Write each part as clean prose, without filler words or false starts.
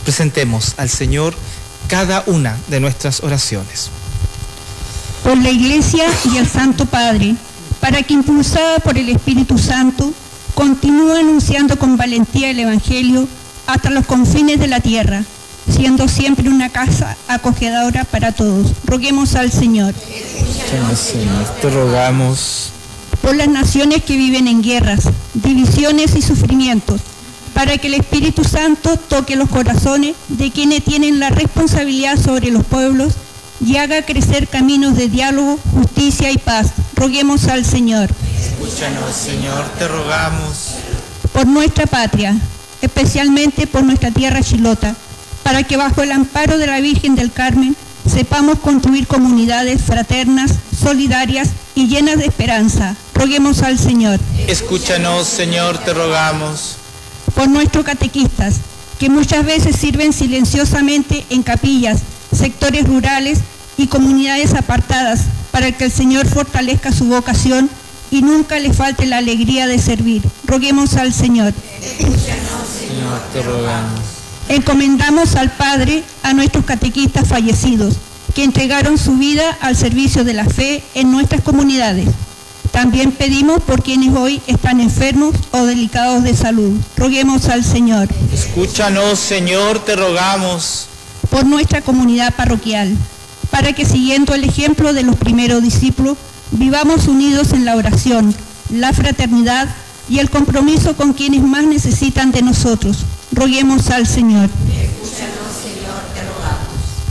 Presentemos al Señor cada una de nuestras oraciones. Por la Iglesia y el Santo Padre, para que impulsada por el Espíritu Santo, continúe anunciando con valentía el Evangelio hasta los confines de la tierra, siendo siempre una casa acogedora para todos. Roguemos al Señor. Señor, te rogamos. Por las naciones que viven en guerras, divisiones y sufrimientos, para que el Espíritu Santo toque los corazones de quienes tienen la responsabilidad sobre los pueblos y haga crecer caminos de diálogo, justicia y paz. Roguemos al Señor. Escúchanos, Señor, te rogamos. Por nuestra patria, especialmente por nuestra tierra chilota, para que bajo el amparo de la Virgen del Carmen sepamos construir comunidades fraternas, solidarias y llenas de esperanza. Roguemos al Señor. Escúchanos, Señor, te rogamos. Por nuestros catequistas, que muchas veces sirven silenciosamente en capillas, sectores rurales y comunidades apartadas, para que el Señor fortalezca su vocación y nunca le falte la alegría de servir. Roguemos al Señor. Escúchanos, Señor, te rogamos. Encomendamos al Padre a nuestros catequistas fallecidos, que entregaron su vida al servicio de la fe en nuestras comunidades. También pedimos por quienes hoy están enfermos o delicados de salud. Roguemos al Señor. Escúchanos, Señor, te rogamos. Por nuestra comunidad parroquial, para que siguiendo el ejemplo de los primeros discípulos, vivamos unidos en la oración, la fraternidad y el compromiso con quienes más necesitan de nosotros. Roguemos al Señor. Escúchanos, Señor, te rogamos.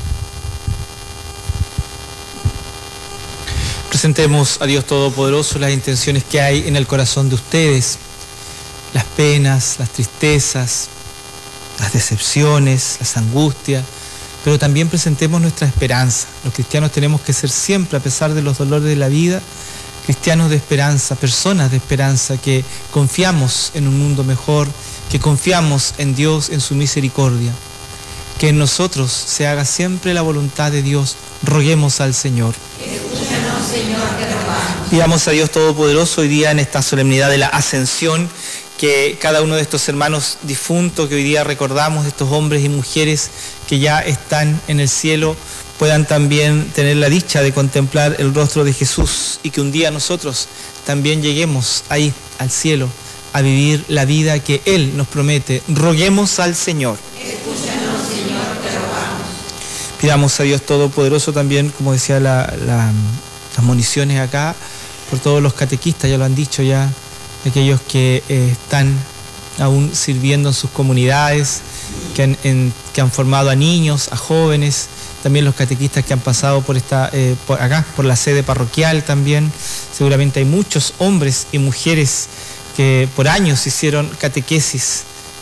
Presentemos a Dios Todopoderoso las intenciones que hay en el corazón de ustedes, las penas, las tristezas, las decepciones, las angustias, pero también presentemos nuestra esperanza. Los cristianos tenemos que ser siempre, a pesar de los dolores de la vida, cristianos de esperanza, personas de esperanza, que confiamos en un mundo mejor, que confiamos en Dios, en su misericordia. Que en nosotros se haga siempre la voluntad de Dios. Roguemos al Señor. Escúchanos, Señor, te rogamos. Pidamos a Dios Todopoderoso hoy día en esta solemnidad de la Ascensión, que cada uno de estos hermanos difuntos que hoy día recordamos, estos hombres y mujeres que ya están en el cielo, puedan también tener la dicha de contemplar el rostro de Jesús, y que un día nosotros también lleguemos ahí al cielo a vivir la vida que Él nos promete. Roguemos al Señor. Escúchanos, Señor, te rogamos. Pidamos a Dios Todopoderoso también, como decía las municiones acá, por todos los catequistas, ya lo han dicho ya, aquellos que están aún sirviendo en sus comunidades, que han formado a niños, a jóvenes, también los catequistas que han pasado por por la sede parroquial también. Seguramente hay muchos hombres y mujeres que por años hicieron catequesis,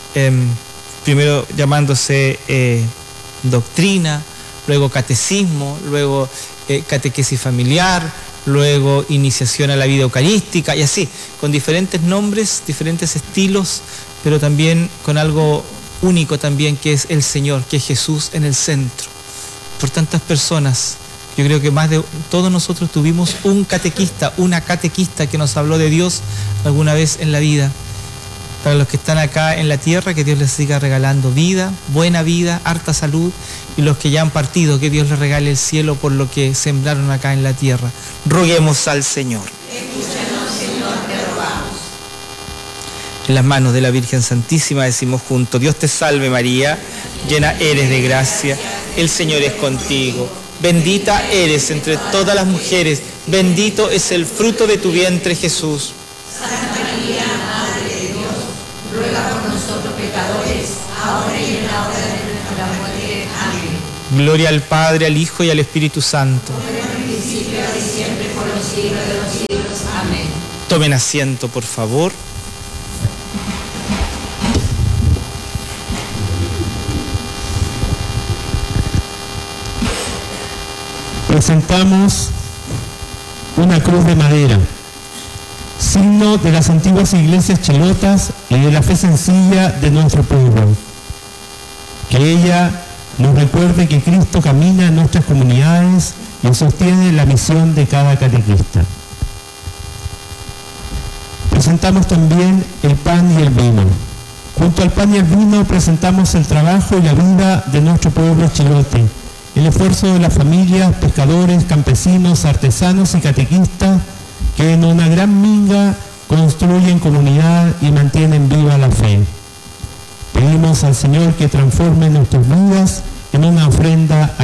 primero llamándose doctrina, luego catecismo, luego catequesis familiar, luego iniciación a la vida eucarística, y así, con diferentes nombres, diferentes estilos, pero también con algo único también, que es el Señor, que es Jesús en el centro. Por tantas personas, yo creo que más de todos nosotros tuvimos un catequista, una catequista que nos habló de Dios alguna vez en la vida. Para los que están acá en la tierra, que Dios les siga regalando vida, buena vida, harta salud, y los que ya han partido, que Dios les regale el cielo por lo que sembraron acá en la tierra. Roguemos al Señor. Escúchanos, Señor, te rogamos. En las manos de la Virgen Santísima decimos juntos: Dios te salve María, llena eres de gracia, el Señor es contigo. Bendita eres entre todas las mujeres, bendito es el fruto de tu vientre, Jesús. Santa María, Madre de Dios, ruega por nosotros pecadores, ahora y en la hora de nuestra muerte. Amén. Gloria al Padre, al Hijo y al Espíritu Santo. Como en el principio, ahora y siempre, por los siglos de los siglos. Amén. Tomen asiento, por favor. Presentamos una cruz de madera, signo de las antiguas iglesias chilotas y de la fe sencilla de nuestro pueblo. Que ella nos recuerde que Cristo camina en nuestras comunidades y sostiene la misión de cada catequista. Presentamos también el pan y el vino, Junto al pan y el vino presentamos el trabajo y la vida de nuestro pueblo chilote, el esfuerzo de las familias, pescadores, campesinos, artesanos y catequistas que en una gran minga construyen comunidad y mantienen viva la fe. Pedimos al Señor que transforme nuestras vidas en una ofrenda